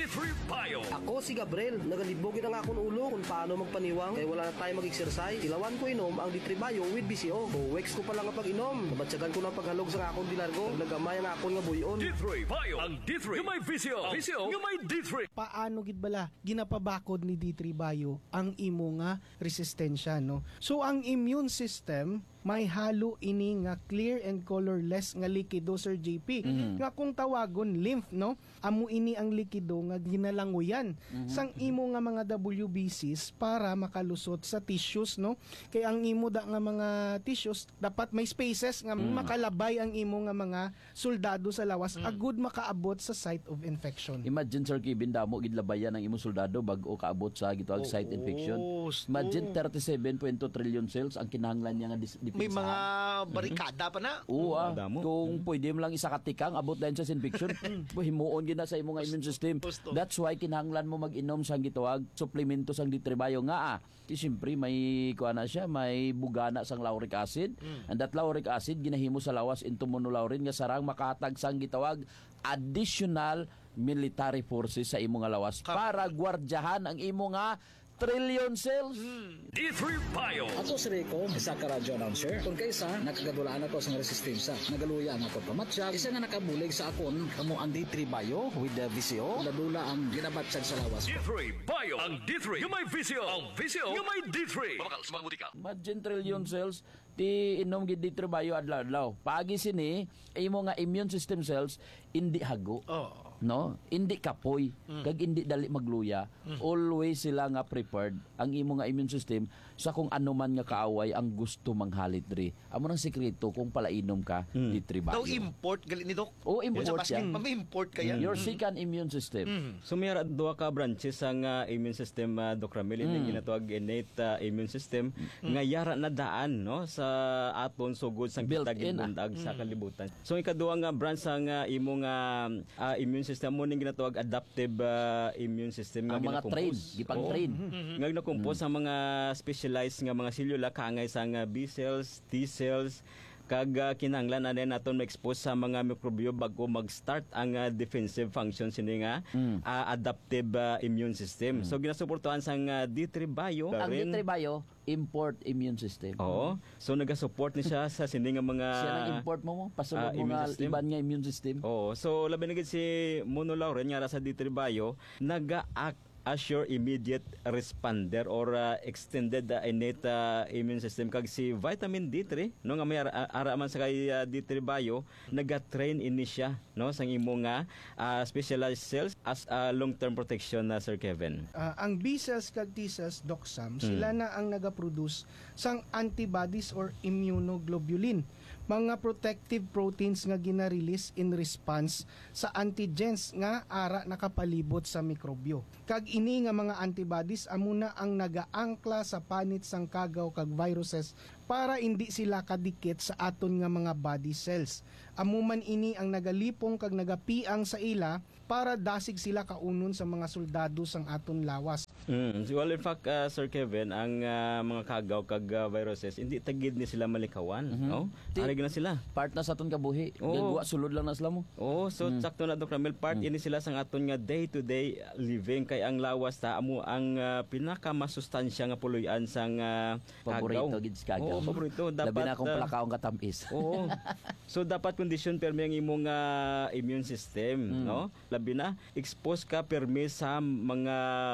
D3 Bio. Ako si Gabriel, nagalibogin ang akong ulo kung paano magpaniwang kaya wala na tayo mag-exercise. Ilawan ko inom ang D3 Bio with BCO. Weeks ko pa lang ang pag-inom. Nabatsagan ko ng paghalog sa akong dilargo. Nagamay ang akong nga buyon. D3 Bio. Ang D3 yung may VCO. VCO yung may D3. Paano gid bala ginapabakod ni D3 Bio ang imo nga resistensya, no? So ang immune system may halo ini nga clear and colorless nga likido, Sir JP. Nga kung tawagon lymph, no? Amo ini ang likido nga ginalanguyan sang imo nga mga WBCs para makalusot sa tissues, no? Kay ang imo da nga mga tissues dapat may spaces nga makalabay ang imo nga mga soldado sa lawas agud makaabot sa site of infection. Imagine, Sir Kevin, damo gidlabayan ang imong soldado bago kaabot sa gitawag site infection. Imagine 37.2 trillion cells ang kinahanglan niya nga May mga barikada pa na. Oo, kung pwede mo lang isa katikang abot dahil sa infection, himuon gina sa imong immune system. That's why kinahanglan mo mag-inom sang gitawag suplemento sang D3 Bio nga siyempre may kuana siya, may bugana sang lauric acid. And that lauric acid ginahimo sa lawas into monolaurin nga sarang makahatag sang gitawag additional military forces sa imo nga lawas para gwardyahan ang imo nga trillion cells. D3 Bio. Ako si Rico, isa ka radyo announcer. Kung kaysa, nakagadulaan ako sa resistensya. Nagaluya ang ako pamatsyag. Isa nga nakabulig sa akon, kamo ang D3 Bio with the VCO. Dadula ang ginabatsyag sa lawas. D3 Bio. Ang D3 yung may VCO. Ang VCO yung may D3. Mamakal, sumaguti ka. Imagine trillion cells ti inom gid D3 Bio adlaw-adlaw. Pagi sini imo nga immune system cells indi hago. No? Indi kapoy. Kag indi dali magluya. Always sila nga prepared ang imo nga immune system sa kung ano man nga kaaway ang gusto manghalit diri. Amo nang sekreto kung palainom ka D3 Bio. Daw import gali ni Doc. O import yan. Mami-import kaya. Your second immune system. So mayroon duha ka branches ang immune system, Doc Ramil, yung ginatawag innate immune system nga yara na daan, no, sa aton sugod sang kitagin bundag sa kalibutan. So ikaduha nga branch ang imong immune system mo ning ginatawag adaptive immune system nga ang mga train, gipang-train. Nga ginakompose ang mga specialized nga mga selula kaangay sa B cells, T cells, kag kinahanglan na din naton ma-expose sa mga mikrobyo bago mag-start ang defensive function sini nga adaptive immune system. So ginasuportuhan sang D3 Bio. Ang D3 Bio import immune system. Oo. So nagasupport ni siya sa sini nga mga siya nang import mo pasulod mo nga iban nga immune system. Oo. So labi na gid si monolaurin nga sa D3 Bio naga-act as your immediate responder or extended innate immune system. Kag si vitamin D3 no nga may ara man sa kay D3 Bio naga-train ini siya no sang imo nga specialized cells as long-term protection na Sir Kevin. Ang B cells kag T cells, Doc Sam, sila na ang nagaproduce sang antibodies or immunoglobulin, mga protective proteins nga gina-release in response sa antigens nga ara nakapalibot sa mikrobyo. Kag ini nga mga antibodies amuna ang nagaangkla sa panit sang kagaw kag viruses para hindi sila kadikit sa aton nga mga body cells. Amuman ini ang nagalipong kag nagapiang sa ila para dasig sila kaunon sa mga soldado sang aton lawas. Well, in fact, Sir Kevin, ang mga kagaw kag viruses hindi tagid ni sila malikawan, no? Arig na sila. Part na sa aton kabuhi. Gagwa sulod lang na sila mo. So sakto na Dr. Ramil, part ini sila sang aton nga day-to-day living kay ang lawas ta amo ang pinakamasustansya nga puloy-an sang paborito gid sa kagaw. Paborito dapat. Labi na akong palakaong katamis. Oo. So dapat condition permi ang imong immune system, no? Labi na expose ka permi sa mga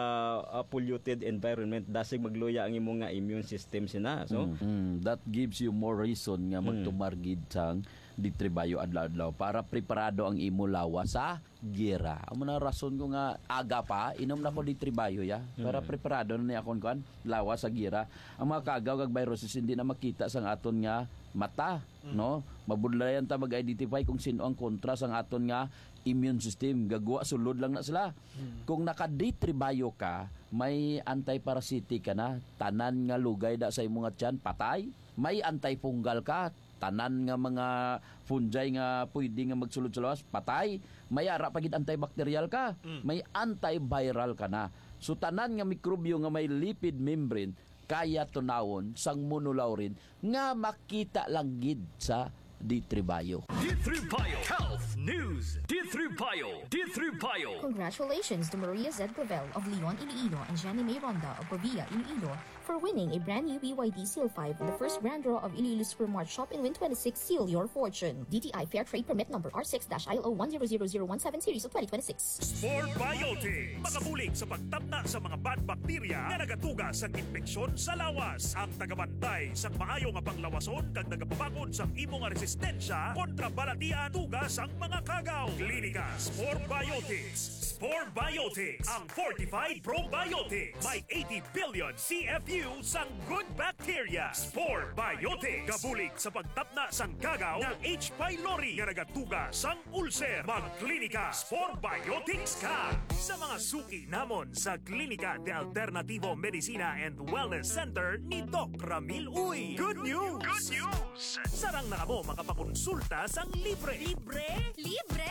polluted environment dasig magluya ang imong immune system sina. So that gives you more reason nga magtumargid sang D3 Bio adlaw-adlaw para preparado ang imo lawas sa gira. Amo na rason ko nga aga pa inom na ko D3 Bio ya para preparado na ni akon kuan lawas sa gira. Ang mga kagaw kag viruses hindi na makita sang aton nga mata, no? Mabudlayan ta mag-identify kung sino ang kontra sang aton nga immune system. Gagwa sulod lang na sila. Kung naka D3 Bio ka, may anti-parasitic ka na, tanan nga lugay da sa imong tiyan patay. May antifungal ka, tanan nga mga fungi nga pwede nga magsulod sa lawas, patay. May ara pagid antibacterial ka, may antiviral ka na. So tanan nga mikrobyo nga may lipid membrane kaya tunawon sang monolaurin nga makita lang gid sa D3 Bio. D3 Bio Health news. D3 Bio. D3 Bio. Congratulations to Maria Z. Clavel of Leon, Iloilo and Jenny May Ronda of Pavia, Iloilo for winning a brand new BYD Seal 5 in the first grand draw of Iloilo Supermart Shop and Win 26 Seal Your Fortune. DTI Fair Trade Permit number R6-ILO 1000017 series of 2026. Sport Biotics. Makabulig sa pagtabna sa mga bad bakterya na nagatuga sa infeksyon sa lawas. Ang tagabantay sa maayo nga panglawason kag nagapabakod sa imong nga resistensya kontra balatian tugas ang mga kagaw. Klinika Sport Biotics. Sport Biotics, ang Fortified Probiotics. May 80 billion CFU sang good bacteria. Sport Biotics. Kabulig sa pagtapna sang kagaw ng H. pylori nga nagatuga sang ulcer. Magklinika Sport Biotics ka. Sa mga suki namon sa Klinika de Alternativo Medicina and Wellness Center ni Doc Ramil Uy. Good news! Good news! Sarang na mo makapakonsulta sang libre. Libre? Libre!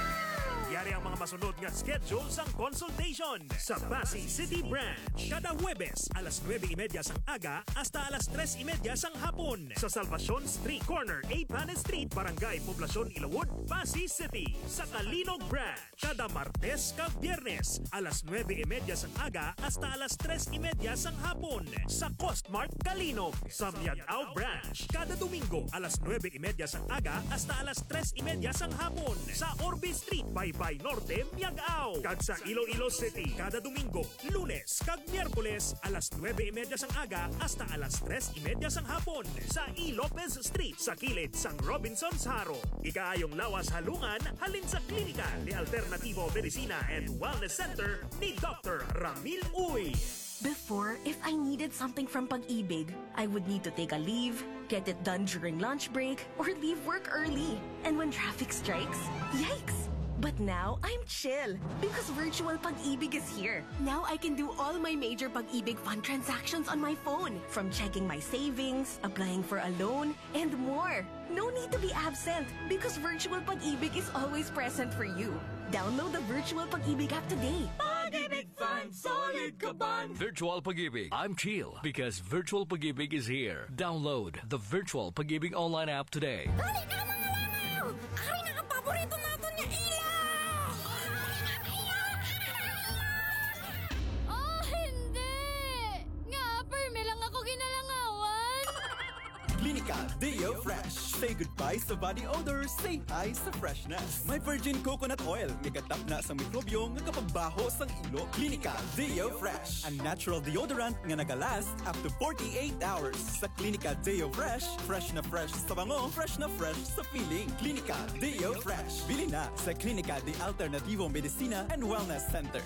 Yari ang mga masunod nga schedule sang consultation sa Pasig City Branch. Kada Huwebes, alas 9:30 sang aga hasta alas 3:30 sang hapon sa Salvacion Street Corner, 8 Panes Street, Barangay Poblacion, Ilawod, Pasig City. Sa Kalinog Branch, kada Martes kag Biyernes, alas 9:30 sang aga hasta alas 3:30 sang hapon sa Costmart Kalinog. Sa Miagao Branch, kada Domingo, alas 9:30 sang aga hasta alas 3:30 sang hapon sa Orbe Street, Baybay Norte, Miagao. Kag sa Iloilo City, kada Domingo, Lunes kag Miyerkules, alas 9:30 sang aga hasta alas 3:30 sang hapon sa E. Lopez Street sa kilid sang Robinson's Haro. Ikaayong lawas halungan halin sa Klinika de Alternativo Medicina and Wellness Center ni Dr. Ramil Uy. Before, if I needed something from Pag-ibig, I would need to take a leave, get it done during lunch break, or leave work early. And when traffic strikes, yikes! But now, I'm chill because virtual Pag-ibig is here. Now I can do all my major Pag-ibig fund transactions on my phone, from checking my savings, applying for a loan, and more. No need to be absent because virtual Pag-ibig is always present for you. Download the virtual Pag-ibig app today. Pag-ibig Fund, solid ka ban. Virtual Pag-ibig. I'm chill because Virtual Pag-ibig is here. Download the Virtual Pag-ibig online app today. Dali na mga langaw! Ari na ang paborito natin niya ilaw! Oh, hindi! Nga, perme lang ako ginalangawan! Klinika Deo Fresh. Say goodbye sa body odor, say hi sa freshness. May virgin coconut oil, gagatap na sa mikrobyo nga kapagbaho sang ilo. Klinika Deo Fresh, a natural deodorant nga nagalast up to 48 hours. Sa Klinika Deo Fresh, fresh na fresh sa bango, fresh na fresh sa feeling. Klinika Deo Fresh. Bili na sa Klinika de Alternativo Medicina and Wellness Center.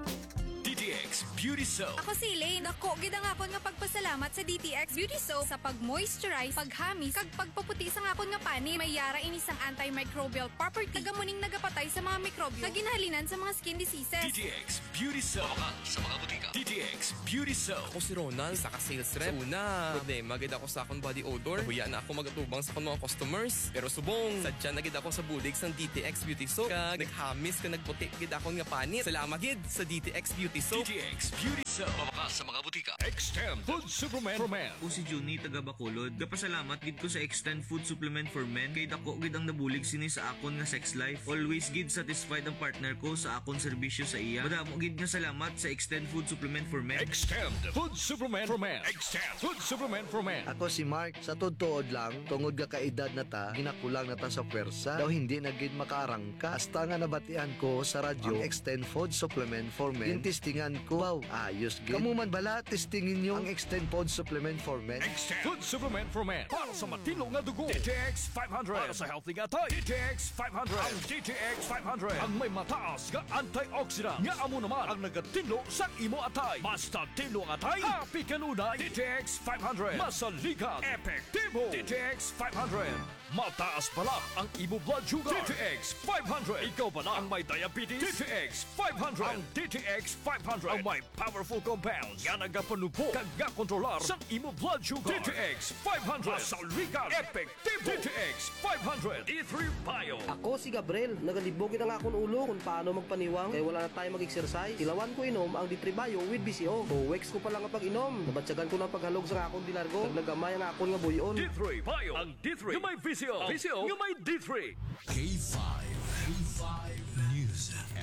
DTX Beauty Soap. Ako si Elaine. Ako, gidang akon nga pagpasalamat sa DTX Beauty Soap sa pag-moisturize, paghamis, kag pagpaputi sa akon nga pani. May yara ini sang antimicrobial property. Tagamuning nagapatay sa mga mikrobyo na ginahalinan sa mga skin diseases. DTX Beauty Soap. Sa mga butika. DTX Beauty Soap. Ako si Ronald, isa ka sales rep. Sa una, problema gid ako sa akong body odor. Huya na ako magatubang sa akong mga customers. Pero subong, sadya na gid ako sa bulig sang DTX Beauty Soap. Kag naghamis ka nagputi gid akong nga panit. Salamat gid sa DTX Beauty Soap. DTX Beauty Soap. Mabakas sa mga butika. Extend Food Supplement for Men. Ako si Juni, taga Bacolod. Kapasalamat gid ko sa Extend Food Supplement for Men. Kay dako gid ang nabulig sini sa akon nga sex life. Always gid satisfied ang partner ko sa akon serbisyo sa iya. Madamo gid nga salamat sa Extend Food Supplement for Men. Extend Food Supplement for Men. Extend Food Supplement for Men. Ako si Mark. Sa tuod lang, tungod ka kaedad na ta, ginakulang na ta sa pwersa. Daw hindi na gid makaarangka. Hasta nga nabatian ko sa radyo, Extend Food Supplement for Men. Yung testingan ko, wow, ayos gid. Kamu man bala, testingin nyo ang Extend Food Supplement for Men. Extend Food Supplement for Men. Para sa matino nga dugo. DTX 500. Para sa healthy nga tay. DTX 500. Ang DTX 500. Ang may mataas nga antioxidant. Nga amo naman ang nagatino sa imo atay. Basta tino nga atay. Happy kanunay. DTX 500. Masaligan. Epektibo. DTX 500. Mataas pala ang imo blood sugar. DTX 500. Ikaw ba na ang may diabetes? DTX 500. Ang DTX 500 ang may powerful compounds nga nagapanupo kag kontrolar sa imo blood sugar. DTX 500. Masaligan. Epektibo. DTX 500. D3 Bio. Ako si Gabriel. Nagalibogin ang akong ulo kung paano magpaniwang. Kaya wala na tayo mag-exercise. Ilawan ko inom ang D3 Bio with BCO. O weeks ko pa lang ang pag-inom. Nabatsagan ko ng paghalog sa akong dilargo. Naglagamay ang akong nga buyon. D3 Bio. Ang D3 yung may VCO. VCO yung may D3. K5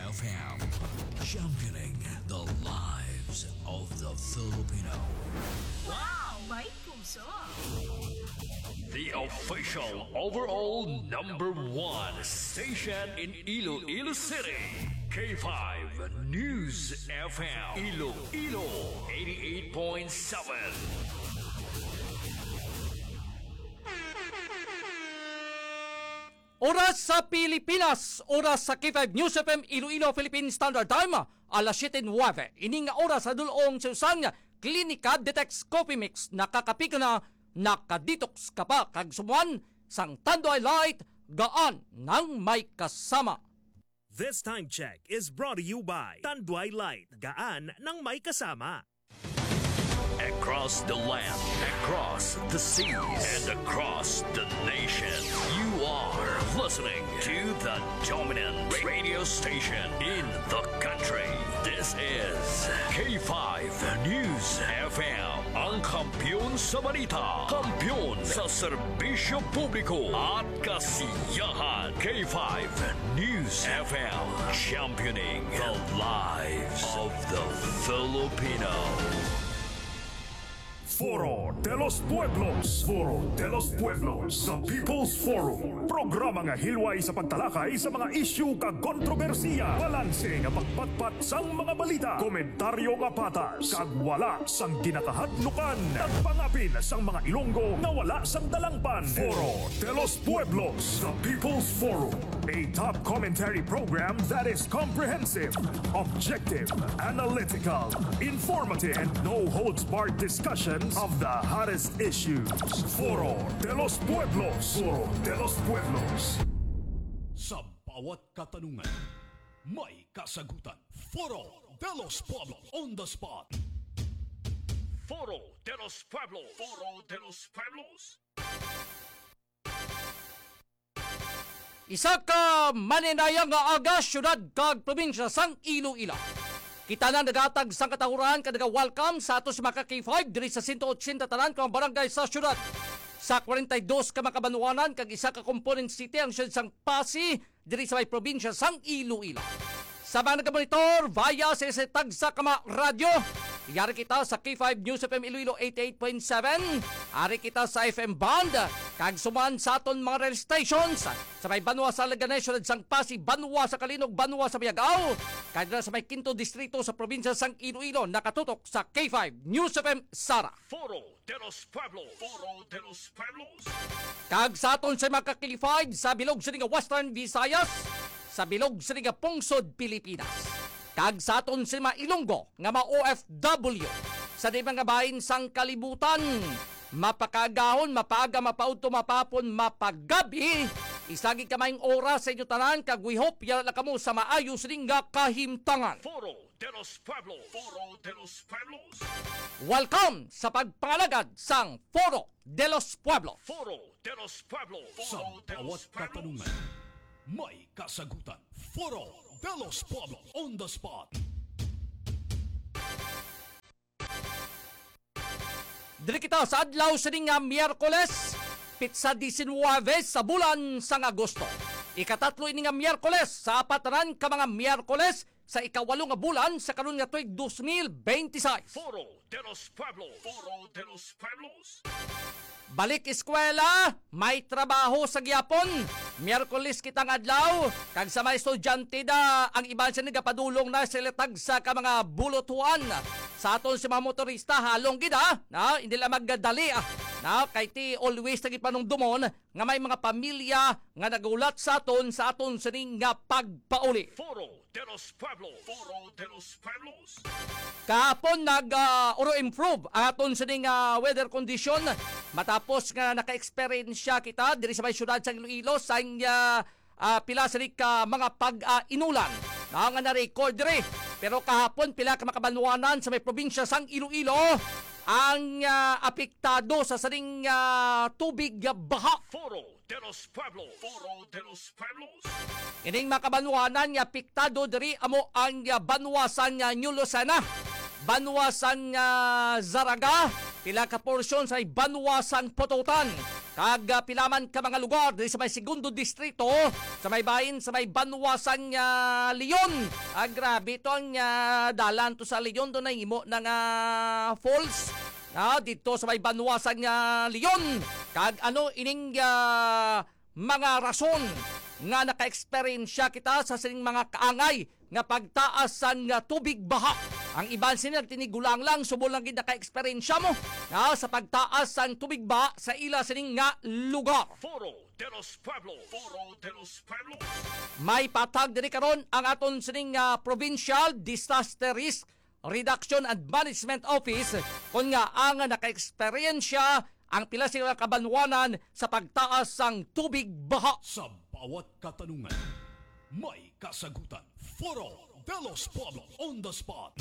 FM. Championing the lives of the Filipino. Wow! May puso! The official overall #1 station in Iloilo City. K5 News FM. Iloilo 88.7. Oras sa Pilipinas, oras sa K5 News FM Iloilo Philippine Standard Time, alas 7:09. Ining oras sa dulong sa Klinika Detex Coffee Mix, nakakapika na, nakadetox ka pa, kag sumuan, sang Tanduay Light, gaan ng may kasama. This time check is brought to you by Tanduay Light, gaan ng may kasama. Across the land, across the seas, and across the nation, you are listening to the dominant radio station in the country. This is K5 News FM, ang kampiyon sa balita, kampiyon sa serbisyo publiko at kasiyahan. K5 News FM, championing the lives of the Filipino. Foro de los Pueblos. Foro de los Pueblos. The People's Forum. Programa nga hilway sa pagtalakay sa mga isyu kag kontrobersiya. Balanse nga pagpatpat sang mga balita. Komentaryo nga patas. Kag wala sang ginakahadlukan. Nagpangapin sang mga Ilonggo nga wala sang dalangpan. Foro de los Pueblos. The People's Forum. A top commentary program that is comprehensive, objective, analytical, informative, and no-holds-barred discussion of the hottest issues. Foro de los Pueblos. Foro de los Pueblos. Sa bawat katanungan, may kasagutan. Foro de los Pueblos on the spot. Foro de los Pueblos. Foro de los Pueblos. Isa ka maninayang nga aga syudad kag probinsya sang Iloilo. Kita na nagatag sang katahuran kadaga welcome sa atos mga K5 diri sa 180 tanan ka barangay sa syudad. Sa 42 ka makabanuanan kag isa ka component city ang syudad sang Pasi diri sa may probinsya sang Iloilo. Sa mga nagamonitor via sa tagsa kama radyo, yari kita sa K5 News FM Iloilo 88.7, ari kita sa FM Band, kag suman sa aton mga rail stations, sa may Banwa sa Laganes, sang Pasi, Banwa sa Kalinog, Banwa sa Mayagaw, kag sa may 5th distrito sa probinsya sang Iloilo, nakatutok sa K5 News FM Sara. Foro de los Pueblos. Foro de los Pueblos. Kag sa aton sa mga K5 sa bilog sa nga Western Visayas, sa bilog sa nga Pungsod, Pilipinas. Kag sa aton sa mga Ilonggo nga mga OFW sa di mga bahin sang kalibutan, mapakagahon, mapaga, mapaudto, mapapon, mapagabi, isagi kamayng oras sa inyo tanan, kag we hope yala kamo sa maayos ring nga kahimtangan. Foro de los Pueblos. Foro de los Pueblos. Welcome sa pagpangalagad sang Foro de los Pueblos. Foro de los Pueblos. Sa bawat katanungan, may kasagutan. Foro de los Pueblos on the spot. Dili kita sa adlaw sa nga Miyerkules, pitsa 19 sa bulan sang Agosto. Ikatatlo ini nga Miyerkules sa apatanan ka mga Miyerkules sa ikawalo nga bulan sa karon nga tuig 2026. Foro de los Pueblos. Foro de los Pueblos. Balik eskwela, may trabaho sa gyapon. Miyerkules kitang adlaw, kag sa mga estudyante da ang iban sa nagapadulong na silatag sa ka mga bulutuan. Sa aton si mga motorista halong gid na hindi lang magdali na kay ti always naging panungdumon nga may mga pamilya nga nagulat sa aton sining nga pagpauli. Foro de los Pueblos. Foro de los Pueblos. Kahapon nag-improve ang aton sining weather condition matapos nga naka-experiensya kita diri sa may syudad sa Iloilo sa pila sa mga pag-inulan na nga na-record diri. Pero kahapon pila ka makabanwanan sa may probinsya sang Iloilo ang apektado sa saring tubig baha. Foro de los Pueblos. Foro de los Pueblos. Ining makabanwanan nga apektado diri amo ang banwasan nga New Lucena, banwasan nga Zaraga, pila ka porsyon sa banwasan Pototan, kag pilaman ka mga lugar diri sa may segundo distrito sa may bahin sa may Banwasan Leon. Grabe to ang dalan to sa Leon do na imo ng falls dito sa may Banwasan Leon. Kag ano ining mga rason nga naka-experiensya kita sa sining mga kaangay nga pagtaas sang tubig baha. Ang iban sila tinigulang lang subol lang gid naka-experiensya mo sa pagtaas sang tubig baha sa ila sining nga lugar. Foro de los Pueblos. Foro de los Pueblos. May patag diri karon ang aton sining Provincial Disaster Risk Reduction and Management Office kung nga ang naka-experiensya ang pila sila kabanwanan sa pagtaas sang tubig baha. Sa bawat katanungan, may kasagutan. Foro de los Pueblos on the spot.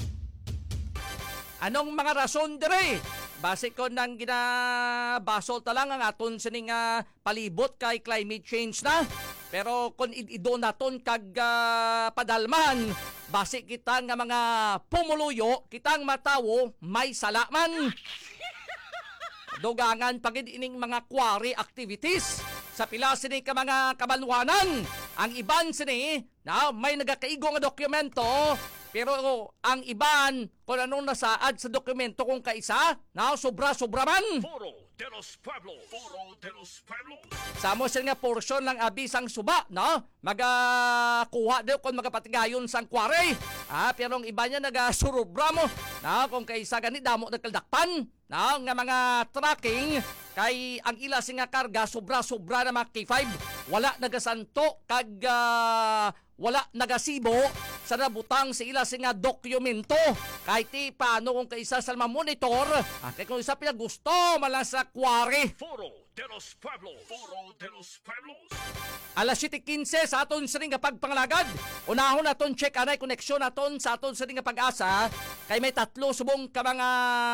Anong mga rason dire? Base ko nang ginabasol ta lang ang aton sining palibot kay climate change na. Pero kung ido naton kag padalman, base kita nga mga pumuluyo, kitang matawo may salaman. Dugangan pagid ining mga quarry activities sa pila sini ka mga kabanwanan. Ang iban sini na may nagakaigo nga dokumento pero ang iban kung anong nasaad sa dokumento kung kaisa na sobra-sobra man. Foro de los Pueblos. Foro de los Pueblos. Samo sila nga portion lang abisang suba, no? Magakuha daw kung magapatigayon sang quarry. Pero ang iba niya nagasurubra mo. Kung kaisa ganit damo nagkaldakpan. Nga mga tracking kay ang ila singa karga sobra-sobra na mga K5. Wala nagasanto kag wala nagasibo sa nabutang sa ila singa dokumento. Kahit paano kung kaisa sa monitor, kay kung isa pila gusto mala sa quarry. Foro de los Pueblos. Foro de los Pueblos. Alas 7:15 sa aton sa nga pagpangalagad. Unahon naton check anay koneksyon naton sa aton sa nga pag-asa kay may tatlo subong ka mga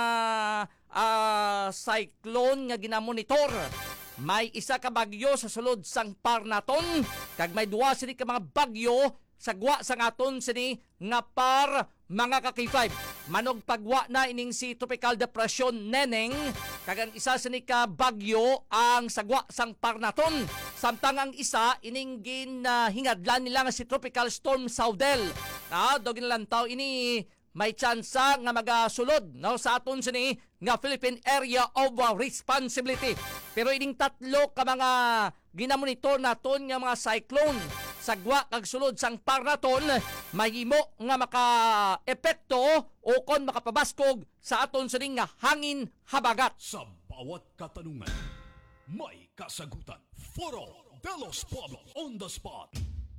cyclone nga ginamonitor. May isa ka bagyo sa sulod sang Parnaton kag may duwa sini ka mga bagyo sa gwa sang aton sini nga par mga ka-K5. Manog pagwa na ining si Tropical Depression Neneng kag ang isa sini ka bagyo ang sagwa sang Parnaton. Samtang ang isa ining hingadlan nila nga si Tropical Storm Saudel. Dog lantaw ini may tsansa nga magasulod sa aton sini nga Philippine Area of Responsibility. Pero ining tatlo ka mga ginamonitor naton nga mga cyclone sagwa kag sulod sang Parnaton mahimo nga maka-epekto o kon makapabaskog sa aton sini nga hangin habagat. Sa bawat katanungan, may kasagutan. Foro de los Pueblos on the spot.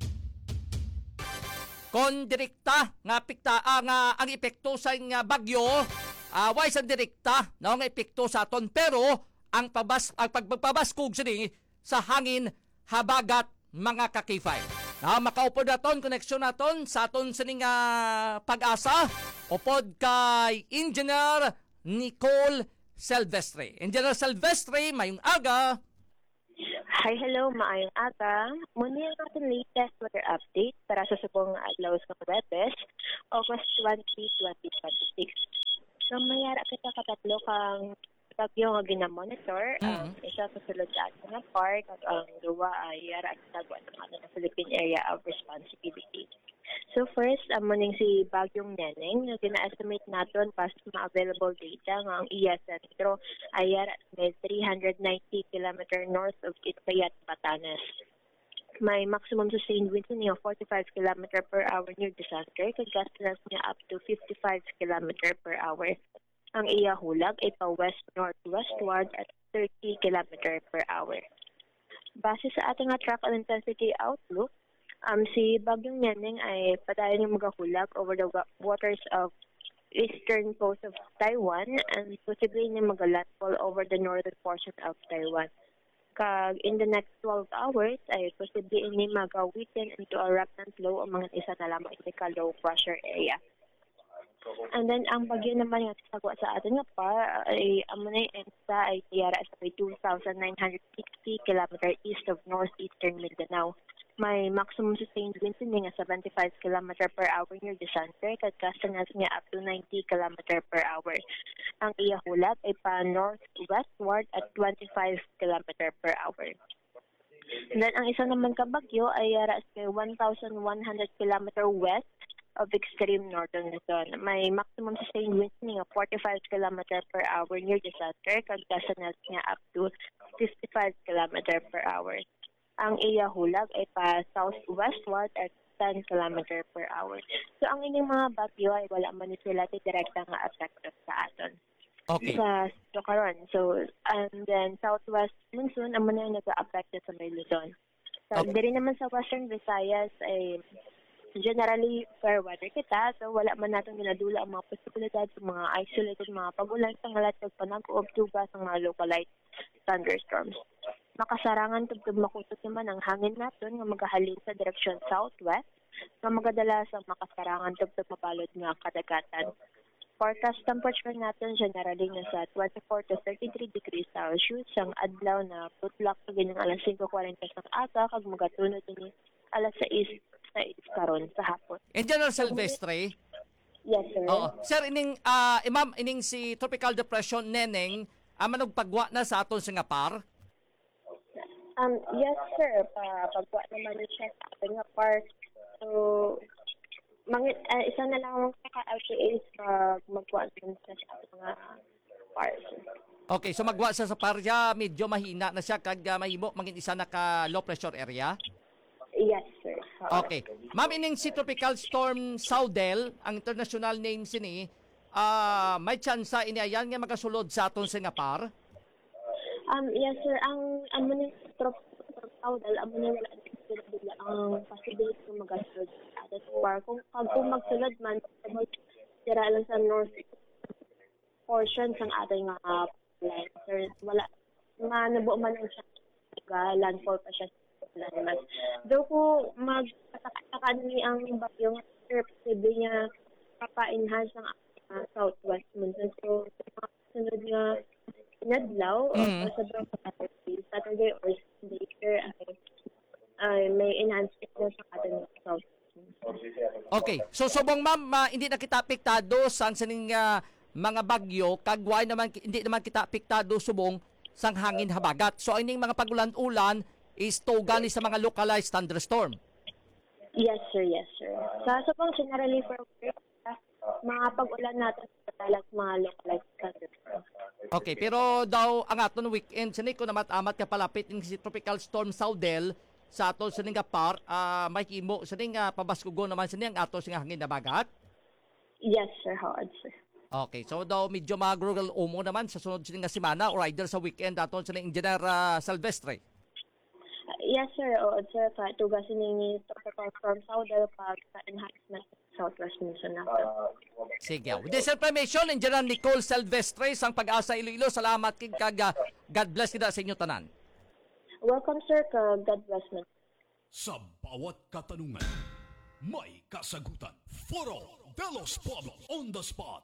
Kon direkta nga pikta nga ang epekto sa nga bagyo, way sa direkta nga epekto sa aton pero ang pagpabaskog sini sa hangin habagat mga ka-K5. Makaupod naton koneksyon naton sa aton sining pag-asa upod kay Engineer Nicole Silvestre. Engineer Silvestre, mayong aga. Hi, hello, maayong aga. Muna yung ating latest weather update para sa subong adlaw sa Webes, August 20, 2026. So, mayara kita katatlo kang bagyo nga ginamonitor. Isa sa sulod sa ating nga park at ang duwa ay yara at tagwa ng ating Philippine Area of Responsibility. So first, muning si Bagyong Neneng, na gina-estimate natin pas ma-available data nga ang iya sentro ay yara may 390 km north of Itbayat, Batanes. May maximum sustained wind niya 45 km per hour near the center, kag gusts niya up to 55 km per hour. Ang iya hulag ay pa west-northwestward at 30 km per hour. Base sa ating track and intensity outlook, si Bagyong Neneng ay padayon yung magahulag over the waters of eastern coast of Taiwan and possibly niya magalandfall over the northern portion of Taiwan. Kag in the next 12 hours ay possibly ini magawitin into a remnant low o mga isa na lamang ito low pressure area. And then ang bagyo naman yung sagwa sa atin nga par ay amunay ENSA ay tiyara sa 2,960 km east of northeastern Mindanao. May maximum sustained winds nga 75 km per hour near the center, kagkasanas nga up to 90 km per hour. Ang iya hulat ay pa northwestward at 25 km per hour. And then ang isa naman kabagyo ay ras kay 1,100 km west of extreme northern Luzon. May maximum sustained winds nga 45 km per hour near the center, kagkasanas nga up to 55 km per hour. Ang iya hulag ay pa southwestward at 10 km per hour. So ang ining mga bagyo ay wala man sila direkta nga affected sa aton. Okay. So karon, so and then southwest monsoon ang man nag-affect sa may Luzon. So diri naman sa Western Visayas ay generally fair weather kita, so wala man natin ginadula ang mga posibilidad sa mga isolated mga pagulan sa ngalat ug panag-uob tugas ng mga localized thunderstorms. Makasarangan tugtog makutot naman ang hangin naton nga magahalin sa direksyon southwest nga magadala sa makasarangan tugtog mapalod nga kadagatan. Forecast temperature natin generally nga sa 24 to 33 degrees Celsius ang adlaw na putlak pag ng alas 5:40 sa aga kag magatunod ni alas 6 karon sa hapon. And General Silvestre? Yes, sir. Oo. Sir, ining ma'am, ining si Tropical Depression Neneng manog pagwa na sa aton Singapore? Yes, sir. Pagwa naman siya sa ating nga park. So, isa na lang ang LPAs pag magwa naman siya sa ating mga park. Okay, so magwa siya sa parya, medyo mahina na siya kag mahimo mangin isa na ka low pressure area? Yes, sir. Okay. Ma'am, ining si Tropical Storm Saudel, ang international name sini, may tsansa iniayan nga magasulod sa aton Singapore? Yes, sir. Ang amunin Saudel, amunin wala sila ang possibility ng magasulod sa ating park. Kung magsulod man, tira lang sa north portion ng ating line. Sir, wala, nabuo man lang siya, landfall pa siya sa naman. Though kung magkataka ni ang bagyo nga, sir, posible niya papa-enhance ng southwest monsoon. So, sunod nga nadlaw, sa Saturday or Sunday, sir, ay may enhancement na sa ating southwest monsoon. Okay. So, subong ma'am, hindi na kita apektado sa sining mga bagyo, kagway naman, hindi naman kita apektado subong sang hangin habagat. So, ining mga pagulan-ulan is tugan sa mga localized thunderstorm. Yes, sir. Yes, sir. Sa pang generally for mga pag-ulan natin sa talag mga localized thunderstorm. Okay, pero daw ang aton weekend sini ko na matamat ka palapit ng si Tropical Storm Saudel sa aton sining par may himo sining pabaskugo naman sini ang aton sing hangin na bagat. Yes, sir. Howard, sir. Okay, so daw medyo mag-rural umo naman sa sunod sining nga semana or either sa weekend aton sining Engineer Silvestre. Yes, sir. O, sir, tugasin ni Tropical Storm Saudel pag sa enhancement southwest monsoon natin. Sige. With this information, Engineer Nicole Silvestre sang Pag-asa Iloilo. Salamat kig kag God bless kita sa inyo tanan. Welcome, sir. God bless me. Sa bawat katanungan, may kasagutan. Foro de los Pueblos on the spot.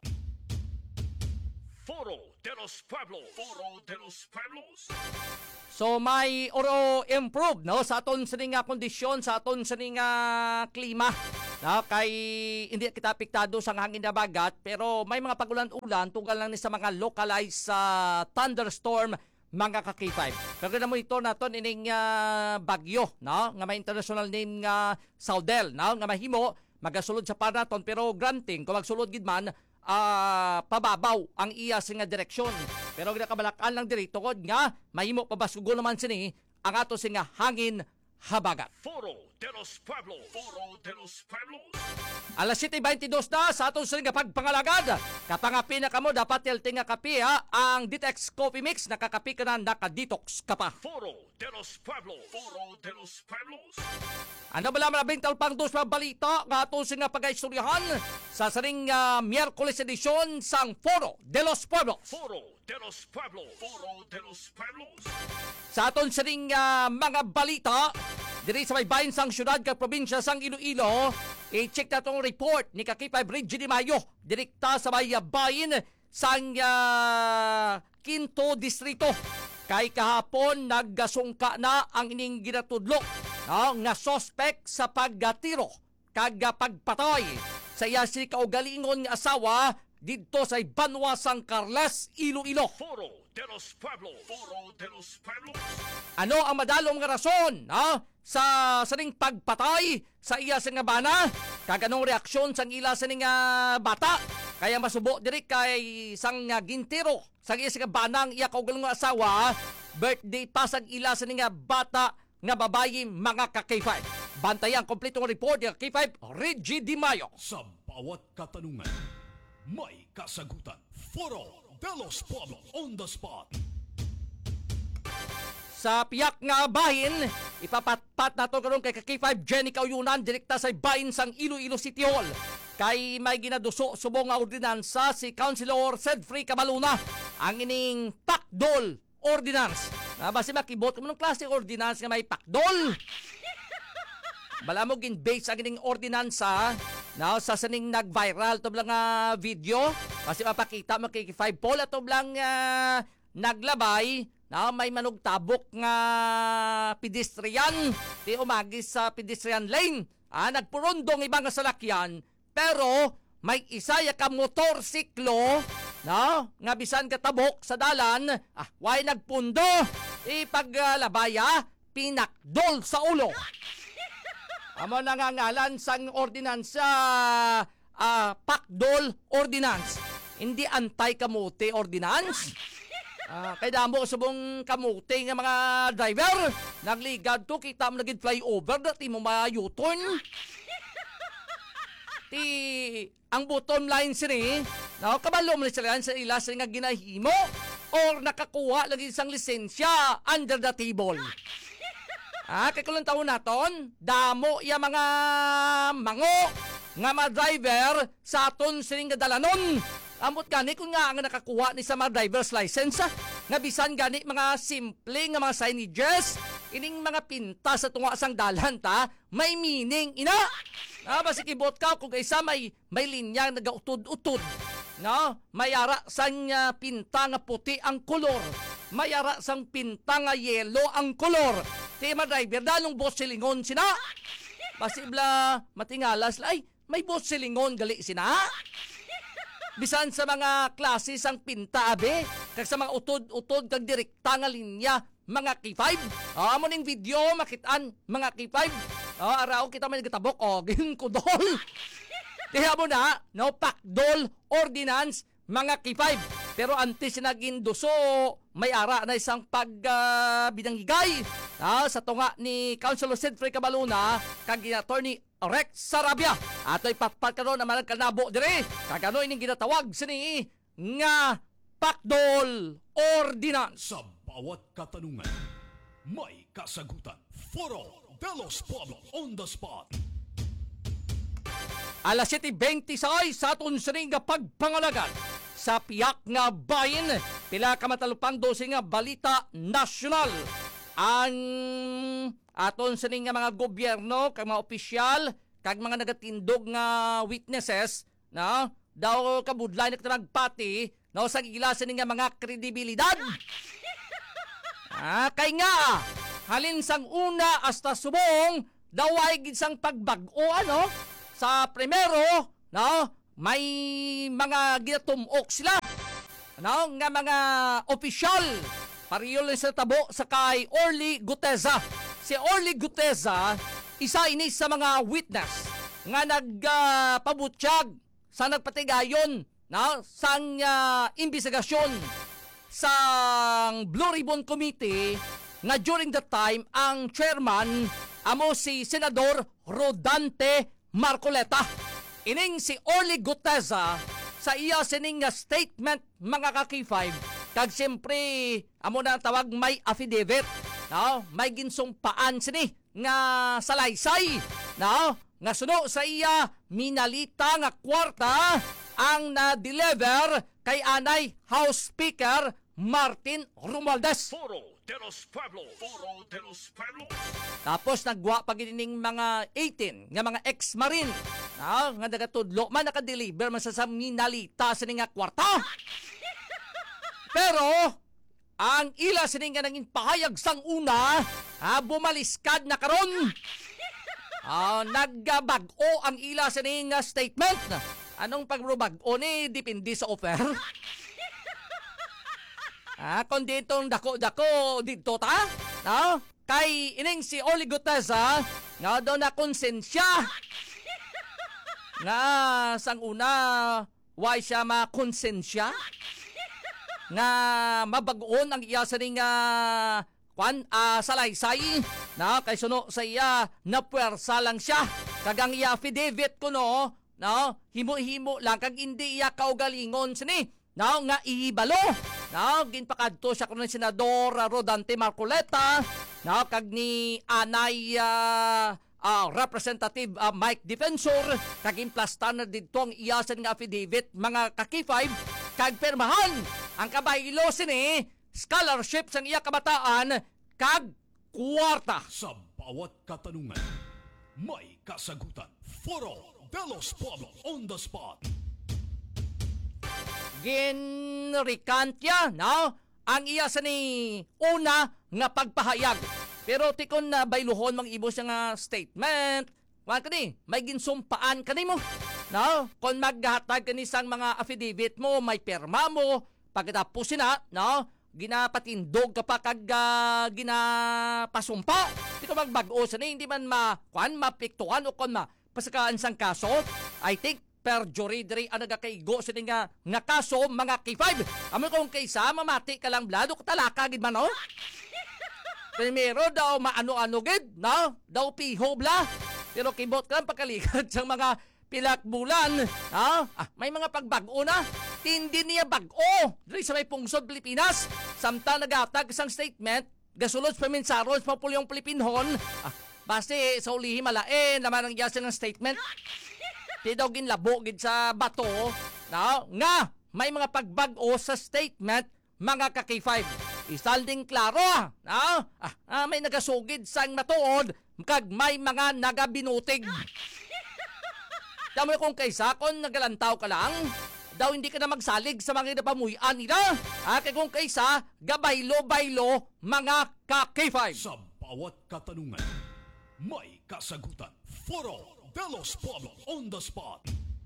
Foro de los Pueblos. Foro de los Pueblos. So may oro improve no sa aton sining kondisyon, sa aton sining klima. Na kay hindi kita apektado sa hangin na bagat, pero may mga pagulan-ulan tunggal lang ni sa mga localized thunderstorm mga ka-K5. Pero na mo ito naton ining bagyo no nga may international name nga Saudel no nga mahimo magasulod sa paraton, pero granting kung magsulod gid man pababaw ang iya nga direksyon. Pero ginakabalakan lang diri tungod nga mahimo pabaskugo naman sini ang ato singa hangin habagat. Foro de los Pueblos. Foro de los Pueblos. Alas 7:22 na sa aton sining pagpangalagad. Kapangapi na kamo dapat healthy nga kape ang Ditex Coffee Mix nakakapi ka na naka-detox ka pa. Foro de los Pueblos. Foro de los Pueblos. Ano ba lamang bintang pang dos balita nga aton singa pag-istoryahan sa saring Miyerkules edisyon sang Foro de los Pueblos. Foro de los Pueblos. Foro de los Pueblos. Sa aton sining mga balita diri sa may bahin sang syudad kag probinsya sang Iloilo, i-check na tong report ni Kakipay Bridge de Mayo direkta sa may bahin sang Quinto Distrito. Kay kahapon naggasungka na ang ining ginatudlo nga suspect sa paggatiro kag pagpatay sa iya si kaugalingon nga asawa didto sa Banwa San Carles, Iloilo. Foro de los Pueblos. Ano ang madalom nga rason sa saning pagpatay sa iya sa nga bana? Kaganong reaksyon sang ila sa nga bata? Kaya masubo diri kay sang gintiro sa iya sa nga banang iya kaugalingon nga asawa, birthday pa sang ila sa nga bata nga babayi mga ka-K5. Bantayan kompletong report ng K5 Reggie Di Mayo. Sa bawat katanungan, may kasagutan. Foro de los Pueblos on the spot. Sa piyak nga bahin, ipapatpat nato karon kay K5 Jenny Kauyunan direkta sa bahin sang Iloilo City Hall. Kay may ginaduso subong nga ordinansa si Councilor Sedfrey Cabaluna ang ining Pakdol Ordinance. Basi makibot kung anong klase ordinance nga may pakdol. Bala mo gin-base ang ining ordinansa sa saning nag-viral to blang video. Kasi mapakita mo kay 5 poll ato blang naglabay may manugtabok nga pedestrian di umagis sa pedestrian lane. Nagpurundong ibang salakyan pero may isa ka motorsiklo nga bisan katabok sa dalan way nagpundo ipaglabaya pinakdol sa ulo. Amo nangangalan sang ordinansa Pakdol Ordinance. Hindi anti-kamote ordinance. Kaya damo subong kamote nga mga driver nagligad to kita mo naging flyover dati mo ma-U-turn. Ang bottom line sini kabalo mo sila sa ila sa nga ginahimo or nakakuha lagi isang lisensya under the table. Kay kulong taon naton, damo ya mga mango nga mga driver sa aton sining dalanon. Amot gani kung nga ang nakakuha ni sa mga driver's license nga bisan gani mga simple nga mga signages, ining mga pinta sa tunga sang dalan may meaning ina. Basi kibot ka kung isa may linya nagautod-utod. Mayara sang pinta nga puti ang kolor. Mayara sang pinta nga yellow ang kolor. Tema driver, dalong boss silingon sina. Pasibla matingalas, may boss silingon gali sina. Bisan sa mga klase sang pinta kag sa mga utod-utod kag direkta nga linya, mga K5. Amo ning video makitaan mga K5. Araw kita may nagatabok ginkudol. Kaya mo na, Pakdol Ordinance, mga K5. Pero antes na ginduso, may ara na isang pagbinanggigay sa tunga ni Councilor Sedfrey Cabaluna kag Attorney Rex Sarabia. Ato'y patpat karon na manang kanabo dire. Kagano ining ginatawag sini nga Pakdol Ordinance. Sa bawat katanungan, may kasagutan. Foro de los Pueblos on the spot. Alas 7:26 sa aton sining nga pagpangalagan sa piyak nga bayin, pila ka matalupang dose nga balita nasyonal. Ang aton sining nga mga gobyerno, kag mga opisyal, kag mga nagatindog nga witnesses, daw kabudlay na nagpati, sa gilasan nga mga kredibilidad. Kay nga, halin sang una hasta subong, daw ay ginsang pagbag-o sa primero, may mga ginatumok sila nga mga opisyal pariyo lang sa tabo sa kay Orly Guteza. Si Orly Guteza isa ini sa mga witness nga nagpabutyag sa nagpatigayon sang investigasyon sang Blue Ribbon Committee nga during that time ang chairman amo si Senador Rodante Marcoleta. Ining si Orly Guteza sa iya sining statement mga ka-K5 kag siyempre amo na tawag may affidavit may ginsumpaan sini nga salaysay nga suno sa iya minalita nga kwarta ang na-deliver kay anay House Speaker Martin Romualdez. De los Pueblos. Foro de los Pueblos. Tapos nagwa pagining mga 18 nga mga ex-marine nga nagatudlo man naka-deliver man sa minalita sa nga kwarta. Pero ang ila sining nga nanging pahayag sang una bumaliskad na karon. Nagbag-o ang ila sa ning statement. Anong pagbag-o ni depende sa offer? Kung ditong dako-dako dito ta, no? Kay ining si Oli Gutesa, nga daw na konsensya. Nga sang una, why siya makonsensya? Nga mabag-on ang iya sa ning salaysay, na kay suno sa iya na puwersa lang siya. Kagang iya affidavit ko no, himo-himo lang kag hindi iya kaugalingon sini. No, nga ihibalo. No, ginpakadto siya kuno ni Senador Rodante Marcoleta, no, kag ni anay Representative Mike Defensor, kag implastan na dito ang iya sa nga affidavit mga kaki-5 kag permahan ang kabaylo sini scholarship sang iya kabataan kag kwarta. Sa bawat katanungan, may kasagutan. Foro de los Pueblos on the spot. Ginrikantya, no? Ang iya sa ni una nga pagpahayag. Pero tikon na bayluhon mang ibo siya nga statement. Wan kani, may ginsumpaan kani mo. No? Kung maghatag kani sang mga affidavit mo, may perma mo, pagkatapos na, no? Ginapatindog ka pa kag ginapasumpa. Di ka magbag-o sa ni, hindi man mapiktuan o kung mapasakaan sang kaso. I think perjury diri ang nagakaigo sa nga kaso mga K5. Amo kung kaysa mamati ka lang blado katalaka gid man no. Primero daw maano-ano gid, no? Daw piho bla. Pero kibot ka lang pagkalikat sa mga pilak bulan, no? May mga pagbag-o na. Tindi niya bag-o diri sa may pungsod Pilipinas. Samtang nagatag isang statement, gasulod sa mensaron sa pulyong Pilipinhon. Base sa ulihi malain naman ang yasa ng statement. Di daw ginlabo gid sa bato, no? Nga may mga pagbag-o sa statement mga kaki-5. Isalding klaro, no? May nagasugid sang matuod kag may mga nagabinutig. Damo kung kaysa kung nagalantaw ka lang, daw hindi ka na magsalig sa mga napamuyan nila. Kay kung kaysa gabaylo-baylo mga kaki-5. Sa bawat katanungan, may kasagutan. Foro de los Pueblos on the spot.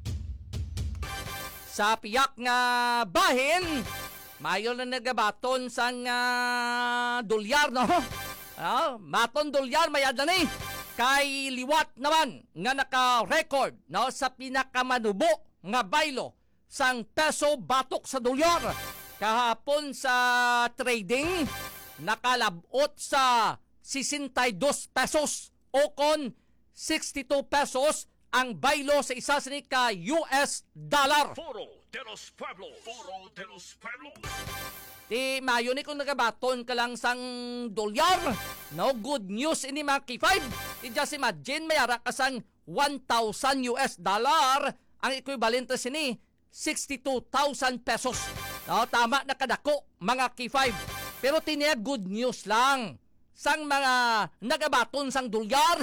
Sa piyak nga bahin, mayo na nagabaton sang dolyar, no? Maton dolyar mayad na ni. Kay liwat naman nga naka-record, no, sa pinakamanubo nga baylo sang peso batok sa dolyar. Kahapon sa trading, nakalabot sa 62 pesos o kon 62 pesos ang baylo sa isa sa ka US dollar. Foro de los Pueblos. Foro de los Pueblos. Di mayo ni kung nagabaton ka lang sang dolyar. No good news ini mga K5. Di just imagine mayara ka sang 1,000 US dollar. Ang equivalent sini 62,000 pesos. No, tama na kadako mga K5. Pero tiniya good news lang. Sang mga nagabaton sang dolyar.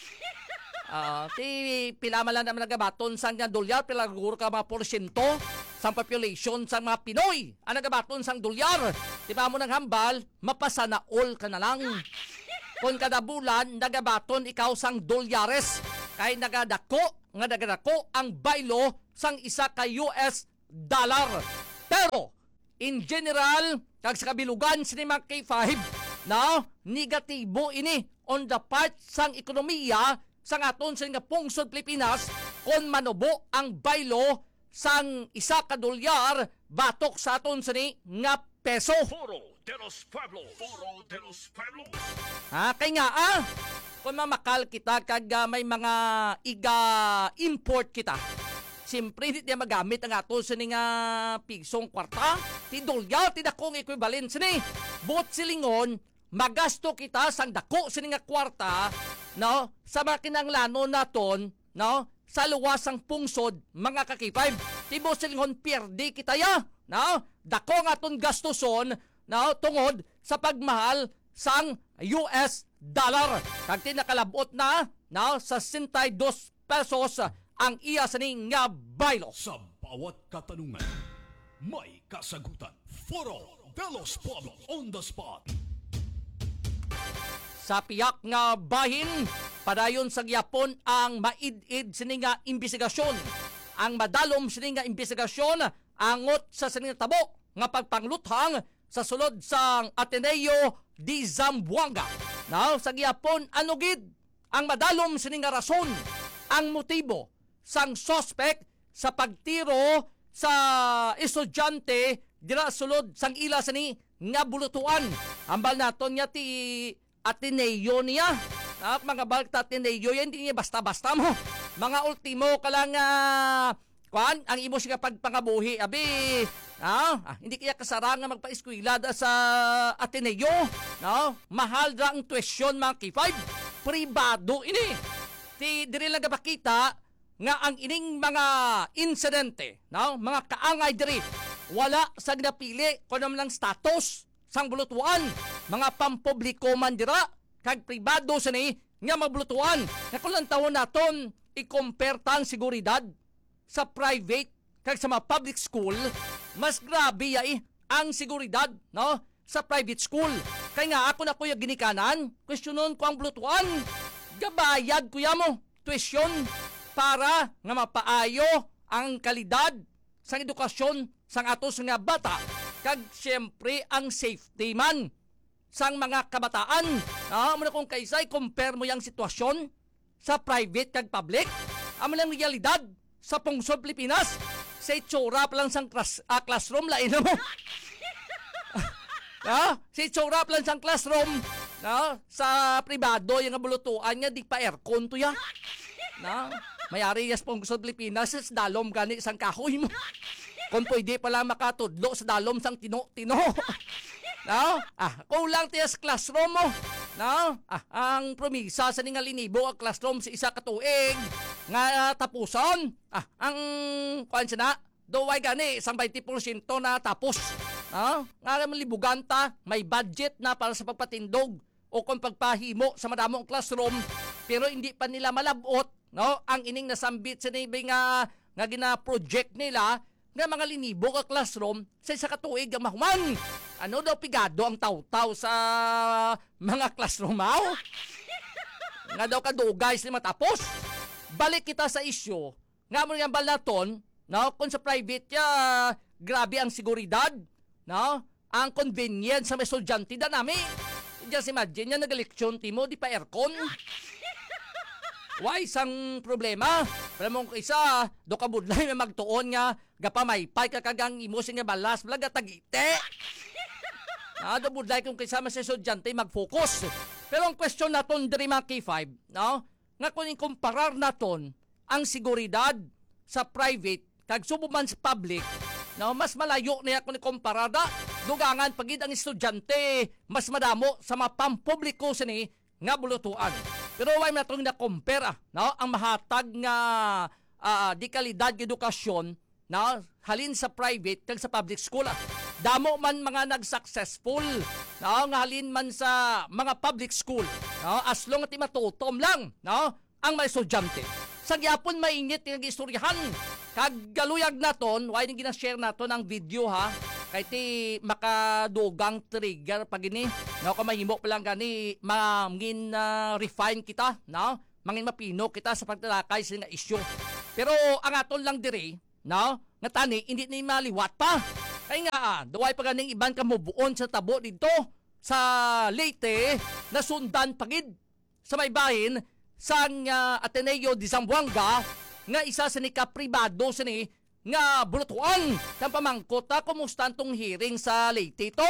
Pila man lang nagabaton sang dolyar, pila guro ka mga porsyento sang population sang mga Pinoy ang nagabaton sang dolyar. Di ba mo nang hambal, mapasana all ka na lang. Kung kada bulan, nagabaton ikaw sang dolyares, kay nagadako ang baylo sang isa ka US dollar. Pero, in general, kag sa kabilugan sa mga K5, no, negatibo ini on the part sang ekonomiya sang aton sa nga pungsod Pilipinas kung manubo ang baylo sang isa ka dolyar batok sa aton sa ni nga peso. Foro de los Pueblos. Foro de los Pueblos. Kay nga kung mamakal kita kag may mga iga-import kita, siyempre hindi niya magamit ang aton sa ni nga pigsong kwarta. Ti dolyar, ti dakong equivalent sa ni. Bot silingon, magasto kita sang dako sa ni nga kwarta, no, sa makinanglano naton, no, sa luwasang pungsod mga kaki-5. Tibo silingon pierdi kita ya, no, dako nga aton gastuson, no, tungod sa pagmahal sang US dollar. Kag tinakalabot na, no, sa 62 pesos ang iya sa ni nga baylo. Sa bawat katanungan, may kasagutan. Foro de los Pueblos on the spot. sa piyak nga bahin padayon sa gyapon ang maid-id sini nga investigasyon. Ang madalom sini nga investigasyon angot sa sini nga tabo nga pagpangluthang sa sulod sang Ateneo di Zamboanga. Now, sa gyapon ano gid ang madalom sini nga rason, ang motibo sang suspect sa pagtiro sa estudyante dira sulod sang ila sini nga bulutuan. Ambal naton niya ti Ateneo niya. Mga balta Ateneo yan, hindi niya basta-basta mo. Mga ultimo ka lang ang imo siya pagpangabuhi. Abi, hindi kaya kasarang nga magpa-eskwela sa Ateneo. Mahal ra ang tuition mga K5. Pribado ini. Diri lang kapakita nga ang ining mga insidente, mga kaangay diri, wala sa ginapili kung naman lang status sang bulutuan. Mga pampubliko man dira, kag pribado sa ni nga magbulutuan. Nakulang tawon naton i-compare tang seguridad sa private kag sa mga public school, mas grabe ang seguridad sa private school. Kaya nga ako na kuya ginikanan, questionon ko ang bulutuan. Gabayad kuya mo tuition para nga mapaayo ang kalidad sa edukasyon sang atos nga bata. Kag siyempre ang safety man sang mga kabataan. Muna kung kaysay, compare mo yung sitwasyon sa private kag public. Amo lang realidad sa pungsod Pilipinas. Sa itsura pa lang sang classroom, lain na mo. Sa itsura pa lang sang classroom, sa pribado, yung bulutuan nga, di pa aircon to ya. Mayari yung pungsod Pilipinas, sa dalom gani sang kahoy mo. Kung pwede pala makatudlo sa dalom sang tino-tino. Kulang tiyas classroom mo. Ang promisa sa nga linibo ang classroom sa isa katuig nga tapuson. Ang kuan siya na, duway gani, isang 20% na tapos. Nga malibugan ta, may budget na para sa pagpatindog o kung pagpahimo sa madamong classroom, pero hindi pa nila malabot ang ining nasambit sa nibay nga gina-project nila nga mga linibo ka classroom sa isa katuig ang mahuman. Ano daw pigado ang taw-taw sa mga classroom mo? Nga daw kadugay sila matapos. Balik kita sa isyo. Nga mo nga balaton, kung sa private grabe ang seguridad, ang convenience sa may estudyante da nami. Just imagine yan, nag-eleksyon timo, di pa aircon. Why isang problema? Pero mong isa, do ka budlay may magtuon nga, gapamaypay kakagang imusin nga balas, blaga tagite. Do budlay kung kasama sa estudyante mag-focus. Pero ang question naton diri mga K5, nga kung kumparar naton ang seguridad sa private, kag subuman sa public, mas malayo na kung ikumparar da. Dugangan pagid ang estudyante, mas madamo sa mga pampubliko sini nga bulutuan. Pero why natong na-compare ang mahatag nga di kalidad edukasyon halin sa private kag sa public school. Damo man mga nag-successful nga halin man sa mga public school. As long at matutom lang ang mga estudyante. Sa gyapon mainit yung istoryahan. Kag galuyag naton, why nang gina-share naton ang video kay ti makadugang trigger pag ini kung mahimo pa lang gani mangin refine kita mangin mapino kita sa pagtalakay sa nga isyu. Pero ang aton lang diri nga tani hindi ni maliwat pa kay nga duway pa ganing iban kamubuon sa tabo dito sa Leyte na sundan pagid sa may bahin sang Ateneo di Zamboanga nga isa sa ni kapribado sa ni nga bulutuan. Kang pamangkot kumusta tong hearing sa Leyte ito?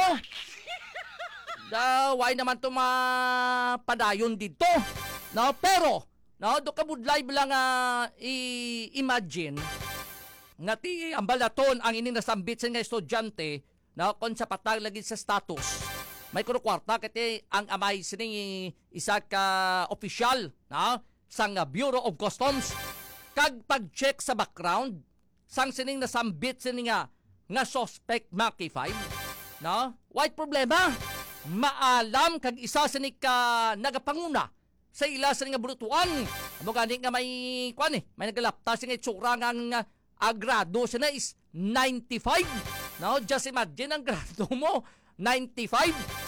Why naman ito mapadayon dito? Pero, do kabudlay lang i-imagine nga ti ambalaton ang ininasambit sa nga estudyante kung sa patag lagi sa status. May kwarta kati ang amay sining isa ka opisyal sa Bureau of Customs. Kag pag-check sa background, sang sining nasambit sining nga suspect mga K5, white problema. Maalam kag isa sining ka nagapanguna sa ila sining nga bulutuan. Amo gani nga may may nagalapta sining itsura nga grado siya is 95. Just imagine ang grado mo 95.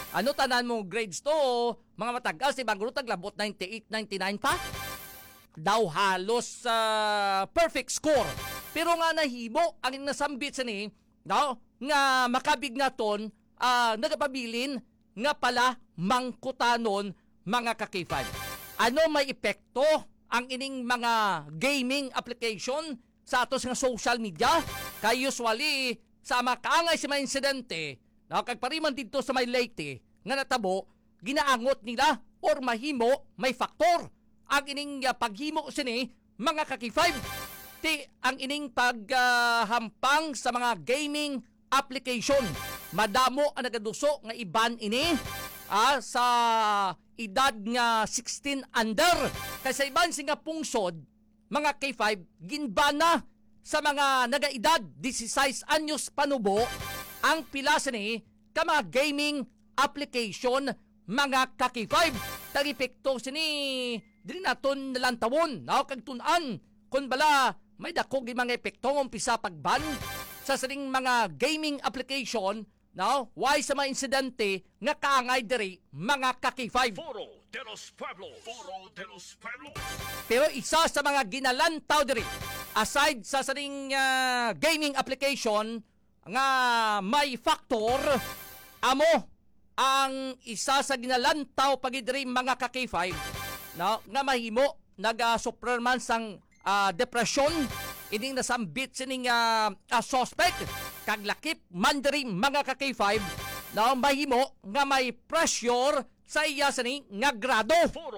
Ano tanan mo grades to? Mga matagal si Bangro taglabot 98, 99 pa? Daw halos perfect score. Pero nga nahimo ang nasambit sa ni, no? Nga makabignaton, nagapabilin nga pala mangkutanon mga ka-K5. Ano may epekto ang ining mga gaming application sa atos nga social media? Kay usually sa makaangay si mga insidente, no, kag pariman dito sa may Leyte nga natabo, ginaangot nila or mahimo may faktor ang ining paghimo sini mga ka-K5. Ti ang ining paghampang sa mga gaming application. Madamo ang nagaduso nga iban ini sa edad nga 16 under. Kasi iban singa pungsod, mga K5, ginbana sa mga nagaedad 16 anyos panubo ang pila ni ka mga gaming application mga ka-K5. Tag-epekto sini dili naton nalantawon, kag tun-an kun bala may dakog mga epekto ng umpisa pagban sa saling mga gaming application, no? Why sa mga insidente nga kaangay diri mga ka-K5. Pero isa sa mga ginalantaw diri, aside sa saling gaming application nga may factor, amo ang isa sa ginalantaw pag diri mga ka-K5, no? Nga mahimo naga-suffer man sang depression, ining nasambit sining suspect, kag lakip man diri mga ka-K5 na mahimo nga may pressure sa iya sini nga grado.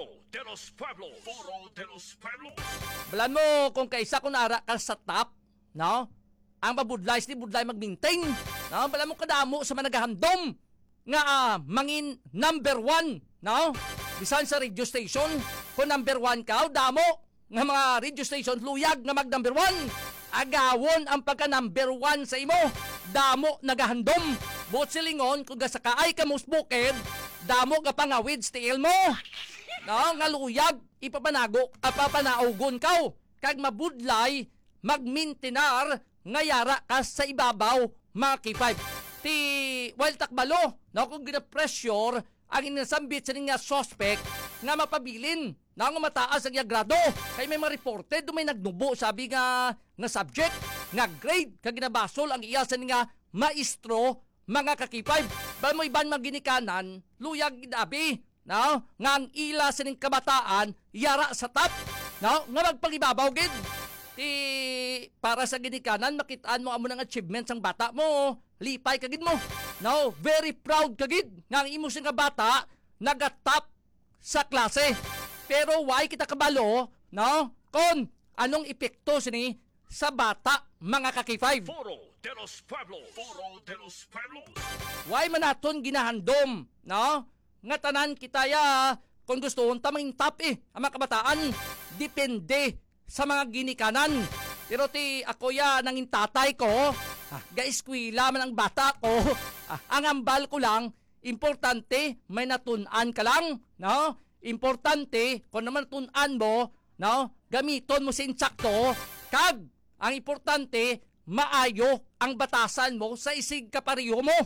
Balan mo kung kaisa kung naara ka sa top, no? Ang mabudlay ni budlay mag-maintain, no? Balan mo kadamo sa mga nagahandom nga mangin number 1, no? Bisan sa radio station, kung number 1 ka, damo nga mga radio station luyag nga mag number 1. Agawon ang pagka number 1 sa imo. Damo nagahandom. Buot silingon kung gasakaay ka musbukid, damo ka pangawid stiil mo. No, nga luyag papanaugon ka. Kag mabudlay magmintinar nga yara ka sa ibabaw mga K5. Ti while takbalo, no, kung gina-pressure ang inasambit sa nga suspect nga mapabilin na nga mataas ang grado. Kay may ma-reported, may nagnubo, sabi nga subject, nga grade, kag ginabasol ang iyasan nga maestro, mga ka-K5. Ba mo iban maginikanan, luyag ginabi, no? Nga ang ila sining kabataan, yara sa top, no? Nga magpagibabaw gid. Para sa ginikanan, makitaan mo amo ng achievements ang bata mo, lipay kagid mo. No, very proud kagid nga ang imo sing bata nagatop sa klase. Pero why kita kabalo, no? Kon anong epekto sini sa bata mga ka-K5? Why man naton ginahandom, no? Nga tanan kitaya kung gusto unta manging top ang mga kabataan, depende sa mga ginikanan. Pero ako ya nanging tatay ko, ga-eskwela man ang bata ko, ang ambal ko lang, importante may natun-an ka lang, no? Importante kung naman natun-an mo, no? Gamiton mo sinsakto, kag ang importante maayo ang batasan mo sa isig kapariho mo.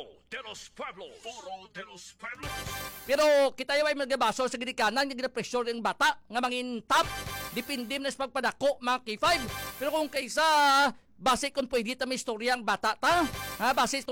Pero kita yung ay magabaso sa ginikanan, yung gina-pressure ng bata, nga mangin top, dipindi na sa pagpadako mga K5. Pero kung kaisa, base kung pwede ta may istorya ang bata ta, base